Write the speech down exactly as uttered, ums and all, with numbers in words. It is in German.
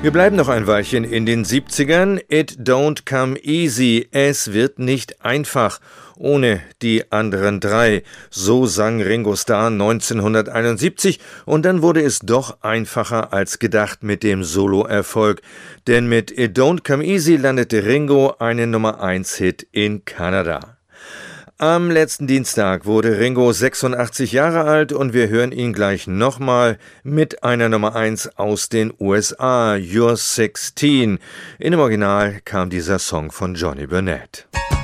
Wir bleiben noch ein Weilchen in den siebzigern. It don't come easy. Es wird nicht einfach ohne die anderen drei. So sang Ringo Starr neunzehnhunderteinundsiebzig und dann wurde es doch einfacher als gedacht mit dem Soloerfolg. Denn mit It don't come easy landete Ringo einen Nummer eins Hit in Kanada. Am letzten Dienstag wurde Ringo sechsundachtzig Jahre alt und wir hören ihn gleich nochmal mit einer Nummer eins aus den U S A, You're sixteen. In dem Original kam dieser Song von Johnny Burnett.